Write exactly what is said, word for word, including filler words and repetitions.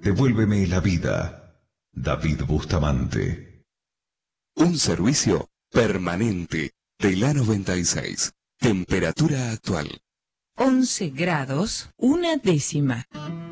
Devuélveme la vida. David Bustamante. Un servicio permanente de la noventa y seis. Temperatura actual. once grados, una décima.